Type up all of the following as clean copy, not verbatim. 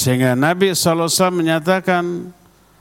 Sehingga Nabi SAW menyatakan,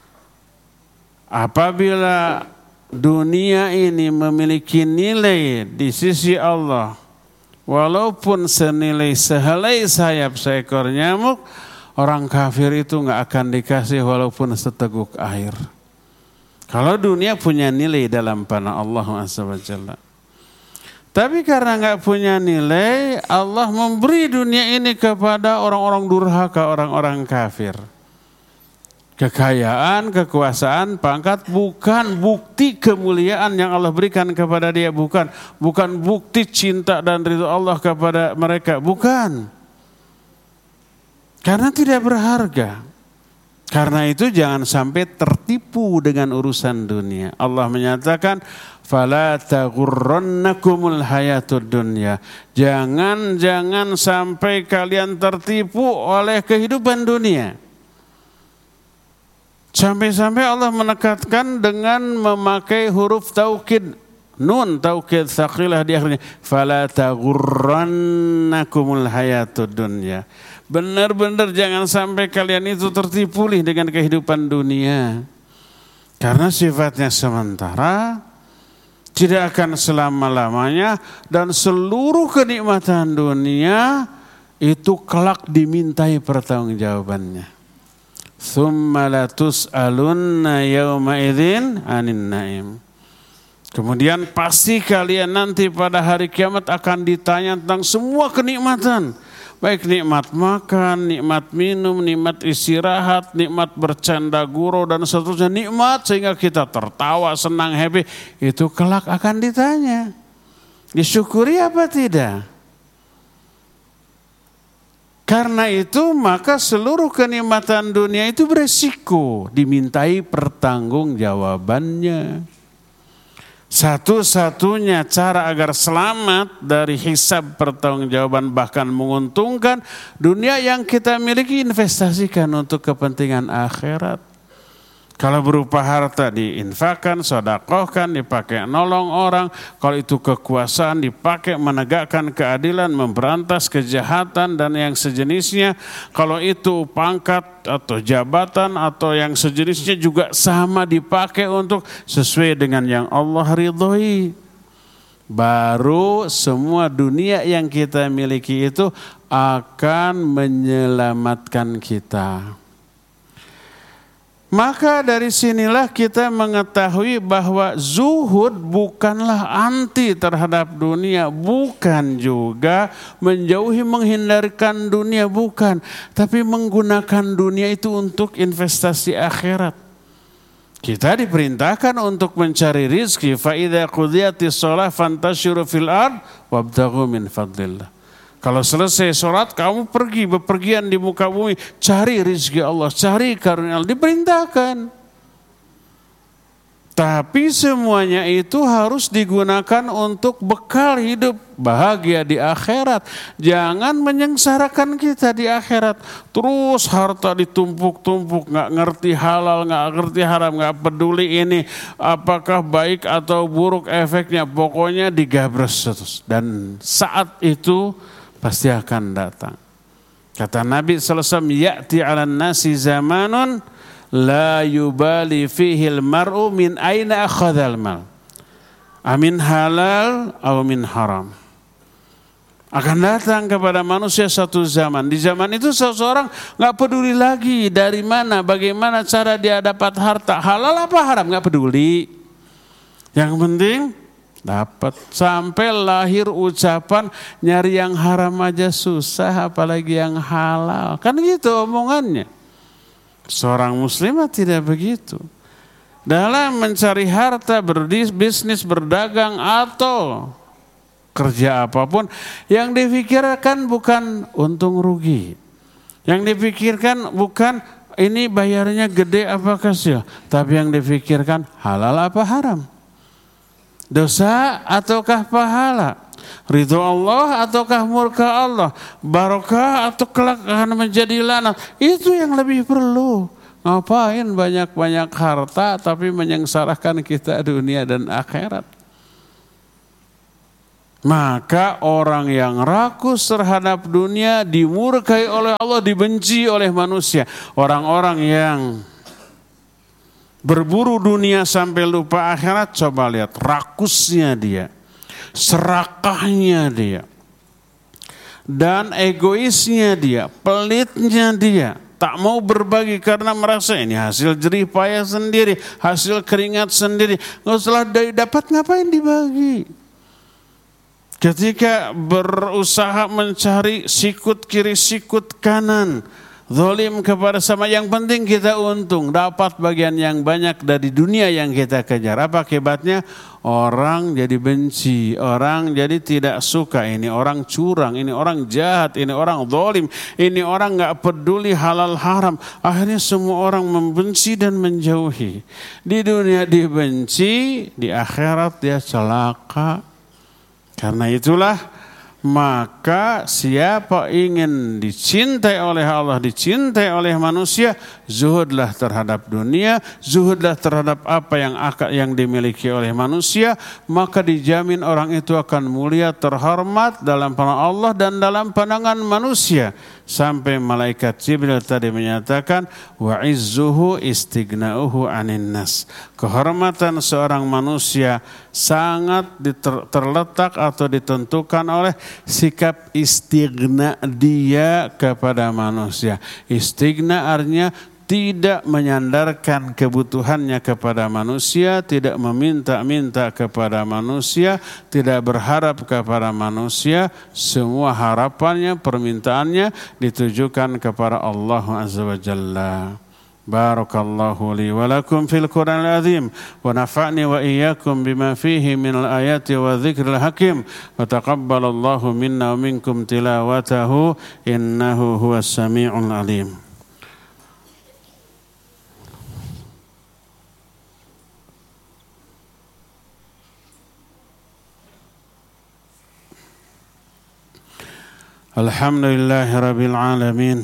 apabila dunia ini memiliki nilai di sisi Allah, walaupun senilai sehelai sayap seekor nyamuk, orang kafir itu nggak akan dikasih walaupun seteguk air. Kalau dunia punya nilai dalam panah Allah SWT. Tapi karena nggak punya nilai, Allah memberi dunia ini kepada orang-orang durhaka, orang-orang kafir. Kekayaan, kekuasaan, pangkat bukan bukti kemuliaan yang Allah berikan kepada dia, bukan bukti cinta dan ridho Allah kepada mereka, bukan. Karena tidak berharga. Karena itu jangan sampai tertipu dengan urusan dunia. Allah menyatakan, fala taghurrannakumul hayatud dunya. Jangan sampai kalian tertipu oleh kehidupan dunia. Sampai-sampai Allah menekankan dengan memakai huruf taukid, nun taukid tsaqilah di akhirnya, fala taghurrannakumul hayatud dunya. Benar-benar jangan sampai kalian itu tertipu dengan kehidupan dunia. Karena sifatnya sementara, tidak akan selama-lamanya, dan seluruh kenikmatan dunia itu kelak dimintai pertanggungjawabannya. Tsumma latus'alunna yawma idzin 'anin na'im. Kemudian pasti kalian nanti pada hari kiamat akan ditanya tentang semua kenikmatan. Baik nikmat makan, nikmat minum, nikmat istirahat, nikmat bercanda gurau dan seterusnya. Nikmat sehingga kita tertawa, senang, happy. Itu kelak akan ditanya. Disyukuri apa tidak? Karena itu maka seluruh kenikmatan dunia itu beresiko dimintai pertanggungjawabannya. Satu-satunya cara agar selamat dari hisab pertanggungjawaban bahkan menguntungkan, dunia yang kita miliki investasikan untuk kepentingan akhirat. Kalau berupa harta diinfakkan, sedekahkan, dipakai nolong orang. Kalau itu kekuasaan dipakai menegakkan keadilan, memberantas kejahatan dan yang sejenisnya. Kalau itu pangkat atau jabatan atau yang sejenisnya juga sama dipakai untuk sesuai dengan yang Allah ridhoi. Baru semua dunia yang kita miliki itu akan menyelamatkan kita. Maka dari sinilah kita mengetahui bahwa zuhud bukanlah anti terhadap dunia, bukan juga menjauhi menghindarkan dunia, bukan. Tapi menggunakan dunia itu untuk investasi akhirat. Kita diperintahkan untuk mencari rizki. Fa idza qudiyatis shalah fantashiru fil ard wabtaghu min fadlillah. Kalau selesai sholat, kamu pergi bepergian di muka bumi, cari rezeki Allah, cari karunia Allah, diperintahkan. Tapi semuanya itu harus digunakan untuk bekal hidup bahagia di akhirat. Jangan menyengsarakan kita di akhirat. Terus harta ditumpuk-tumpuk, nggak ngerti halal, nggak ngerti haram, nggak peduli ini apakah baik atau buruk efeknya. Pokoknya digabres terus. Dan saat itu pasti akan datang. Kata Nabi SAW, ya'ti 'alan nasi zamanun la yubali fihil mar'u min aina akhadhal mal. Amin halal atau min haram. Akan datang kepada manusia satu zaman. Di zaman itu seseorang gak peduli lagi dari mana, bagaimana cara dia dapat harta. Halal apa haram, gak peduli. Yang penting dapat. Sampai lahir ucapan nyari yang haram aja susah apalagi yang halal. Kan gitu omongannya. Seorang muslimah tidak begitu. Dalam mencari harta, berbisnis, berdagang atau kerja apapun, yang dipikirkan bukan untung rugi. Yang dipikirkan bukan ini bayarnya gede apa kecil, tapi yang dipikirkan halal apa haram. Dosa ataukah pahala? Ridho Allah ataukah murka Allah? Barokah atau kelak akan menjadi laknat? Itu yang lebih perlu. Ngapain banyak-banyak harta tapi menyengsarakan kita dunia dan akhirat? Maka orang yang rakus terhadap dunia dimurkai oleh Allah, dibenci oleh manusia. Orang-orang yang berburu dunia sampai lupa akhirat, coba lihat rakusnya dia, serakahnya dia, dan egoisnya dia, pelitnya dia. Tak mau berbagi karena merasa ini hasil jerih payah sendiri, hasil keringat sendiri. Nggak usah dapat, ngapain dibagi? Ketika berusaha mencari sikut kiri sikut kanan, zalim kepada sama, yang penting kita untung, dapat bagian yang banyak dari dunia yang kita kejar. Apa akibatnya? Orang jadi benci, orang jadi tidak suka, ini orang curang, ini orang jahat, ini orang zalim, ini orang gak peduli halal haram. Akhirnya semua orang membenci dan menjauhi. Di dunia dibenci, di akhirat dia celaka. Karena itulah, maka siapa ingin dicintai oleh Allah, dicintai oleh manusia, zuhudlah terhadap dunia, zuhudlah terhadap apa yang dimiliki oleh manusia, maka dijamin orang itu akan mulia, terhormat dalam pandangan Allah dan dalam pandangan manusia. Sampai malaikat Jibril tadi menyatakan, wa izzuhu istighna'uhu 'anin nas. Kehormatan seorang manusia sangat terletak atau ditentukan oleh sikap istighna dia kepada manusia. Istighna artinya tidak menyandarkan kebutuhannya kepada manusia, tidak meminta-minta kepada manusia, tidak berharap kepada manusia. Semua harapannya, permintaannya ditujukan kepada Allah Azza wa Jalla. Barakallahu li wa lakum fil Qur'anil azim wa nafa'ni wa iyyakum bima fihi minal ayati wa dzikril hakim wa taqabbalallahu minna wa minkum tilawatahu innahu huwas sami'ul alim. Alhamdulillahi rabbil alamin.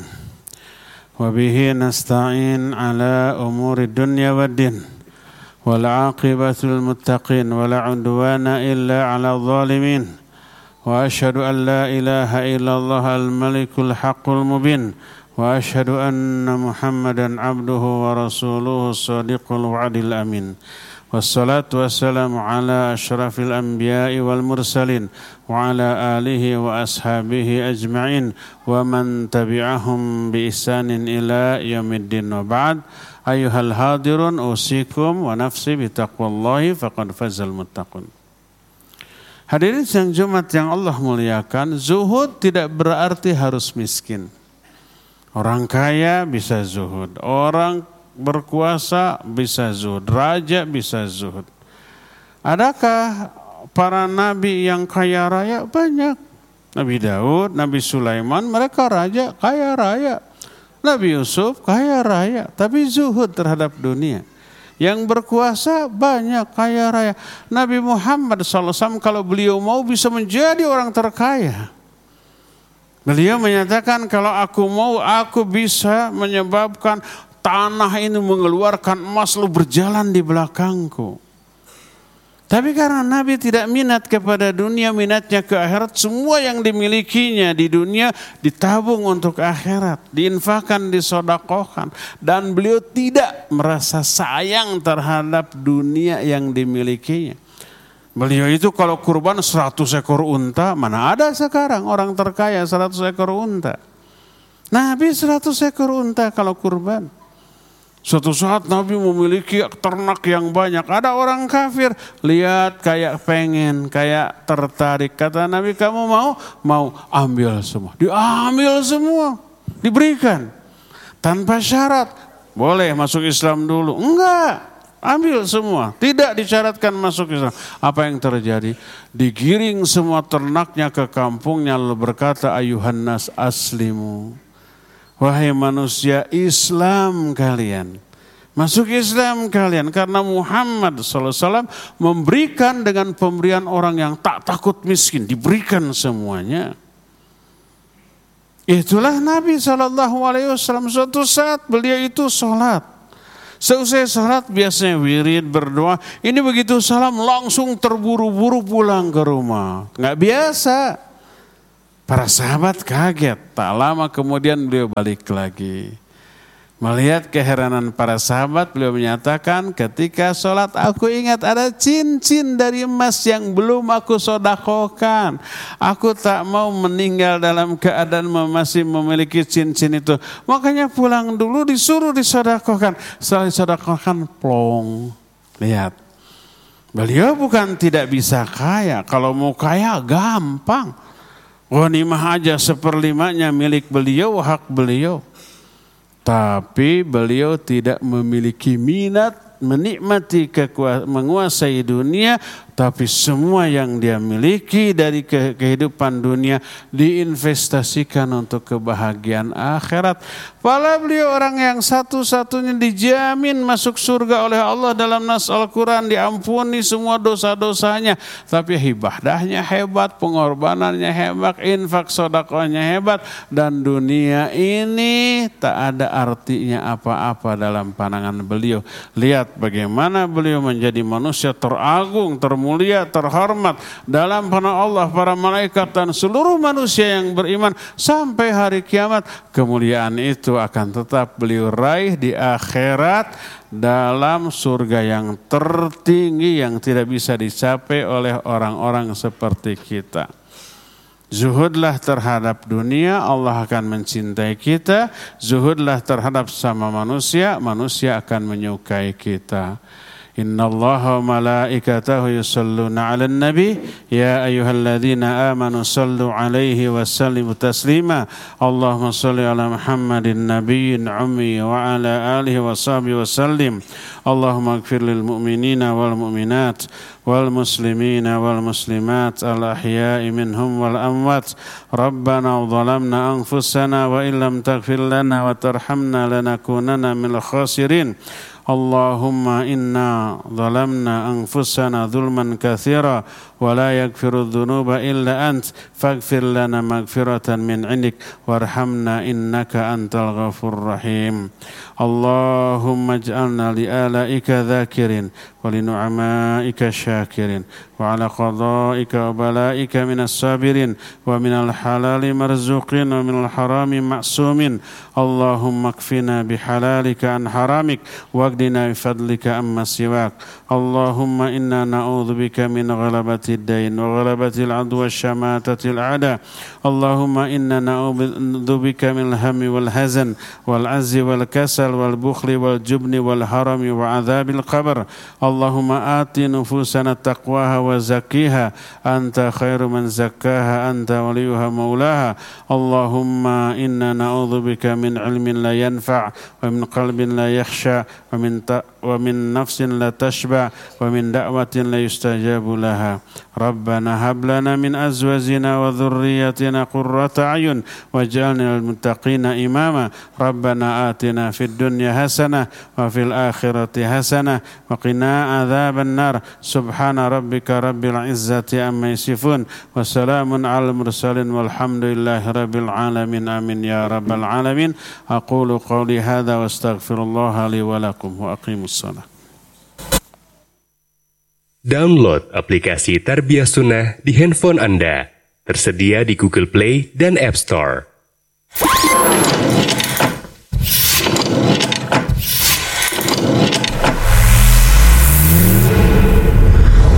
وبه نستعين على أمور الدنيا والدين والعاقبة للمتقين ولا عدوان إلا على الظالمين وأشهد أن لا إله إلا الله الملك الحق المبين وأشهد أن محمدا عبده ورسوله الصادق الوعد الأمين والصلاة والسلام على أشرف الأنبياء والمرسلين وعلى آله وأصحابه أجمعين ومن تبعهم بإحسان إلى يوم الدين وبعد أيها الحاضرون أوصيكم ونفسي بتقوى الله فقد فاز المتقون. Hadirin sidang Jumat yang Allah muliakan, zuhud tidak berarti harus miskin. Orang kaya bisa zuhud, orang berkuasa bisa zuhud, raja bisa zuhud. Adakah para nabi yang kaya raya? Banyak. Nabi Daud, Nabi Sulaiman, mereka raja kaya raya. Nabi Yusuf kaya raya, tapi zuhud terhadap dunia. Yang berkuasa banyak kaya raya. Nabi Muhammad SAW kalau beliau mau bisa menjadi orang terkaya. Beliau menyatakan, kalau aku mau, aku bisa menyebabkan tanah ini mengeluarkan emas lalu berjalan di belakangku. Tapi karena Nabi tidak minat kepada dunia, minatnya ke akhirat, semua yang dimilikinya di dunia ditabung untuk akhirat, diinfakkan, disodakohkan. Dan beliau tidak merasa sayang terhadap dunia yang dimilikinya. Beliau itu kalau kurban 100 ekor unta, mana ada sekarang orang terkaya 100 ekor unta. Nabi 100 ekor unta kalau kurban. Suatu saat Nabi memiliki ternak yang banyak. Ada orang kafir, lihat kayak pengen, kayak tertarik. Kata Nabi, kamu mau? Mau, ambil semua. Diambil semua, diberikan. Tanpa syarat, boleh masuk Islam dulu. Enggak, ambil semua. Tidak disyaratkan masuk Islam. Apa yang terjadi? Digiring semua ternaknya ke kampungnya, lalu berkata, ayuhan nas aslimu. Wahai manusia, Islam kalian. Masuk Islam kalian. Karena Muhammad SAW memberikan dengan pemberian orang yang tak takut miskin. Diberikan semuanya. Itulah Nabi SAW. Suatu saat beliau itu sholat. Seusai salat biasanya wirid, berdoa. Ini begitu salam langsung terburu-buru pulang ke rumah. Nggak biasa. Para sahabat kaget. Tak lama kemudian beliau balik lagi. Melihat keheranan para sahabat, beliau menyatakan, ketika sholat aku ingat ada cincin dari emas yang belum aku sodakokan. Aku tak mau meninggal dalam keadaan masih memiliki cincin itu. Makanya pulang dulu disuruh disodakokan. Setelah disodakokan, plong. Lihat, beliau bukan tidak bisa kaya. Kalau mau kaya gampang. Ghanimah aja 1/5 milik beliau, hak beliau. Tapi beliau tidak memiliki minat menikmati menguasai dunia, tapi semua yang dia miliki dari kehidupan dunia diinvestasikan untuk kebahagiaan akhirat. Padahal beliau orang yang satu-satunya dijamin masuk surga oleh Allah dalam nas Al-Quran, diampuni semua dosa-dosanya. Tapi ibadahnya hebat, pengorbanannya hebat, infak sedekahnya hebat, dan dunia ini tak ada artinya apa-apa dalam pandangan beliau. Lihat bagaimana beliau menjadi manusia teragung, termulia, terhormat dalam pandangan Allah, para malaikat dan seluruh manusia yang beriman sampai hari kiamat. Kemuliaan itu akan tetap beliau raih di akhirat dalam surga yang tertinggi yang tidak bisa dicapai oleh orang-orang seperti kita. Zuhudlah terhadap dunia, Allah akan mencintai kita. Zuhudlah terhadap sama manusia, manusia akan menyukai kita. Innallaha wa malaikatahu yusalluna 'alan nabi ya ayyuhalladzina amanu sallu 'alaihi wa sallimu taslima. Allahumma shalli 'ala Muhammadin nabiyyin ummi wa 'ala alihi wa sahbihi wa sallim. Allahumma ighfir lil mu'minina wal mu'minat wal muslimina wal muslimat al ahya'i minhum wal amwat. Rabbana dhalamna anfusana wa illam taghfir lana wa tarhamna lanakunanna minal khasirin. Allahumma inna zalamna anfusana zulman katsira wa la yaghfiru dhunuba illa ant faghfir lana maghfiratan min 'indik warhamna innaka antal ghafurur rahim. Allahumma ij'alna li alaika dzakirin wa li nu'amaika syakirin wa ala qada'ika wa bala'ika minas sabirin wa minal halali marzuqin wa minal harami ma'sumin. Allahumma kfina bihalalika an haramik waqdina bifadlika amma siwak. Allahumma inna na'udzubika min ghalabati ad-dain wa ghalabati al-'adwi wa syamatati al-'ada. Allahumma inna na'udzubika min al-hammi wal hazan wal 'azzi wal kasal wal bukhli wal jubni wal harami wa 'adzabil qabr. Allahumma ati nufusana taqwaha wa zakkiha anta khairu man zakkaha anta waliyuha maulaha. Allahumma inna na'udzubika min ilmin la yanfa' wa min qalbin la yakhsha wa min nafsin la tashba wa min da'watin la yustajabu laha. Rabbana hab lana min azwajina wa dhurriyyatina qurrata a'yun waj'alna lil muttaqina imama. Rabbana atina fid dunya hasanah wa fil akhirati hasanah wa qina adzaban nar. Subhana rabbika rabbil izzati amma yasifun wa salamun alal mursalin walhamdulillahi rabbil alamin. Amin ya rabbal alamin. Aqulu qawli hadza wa astaghfirullaha li wa lakum wa aqimus shalah. Download aplikasi Tarbiyah Sunnah di handphone Anda. Tersedia di Google Play dan App Store.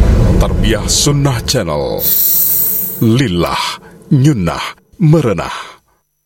Tarbiyah Sunnah Channel. Lillah, nyunnah, merenah.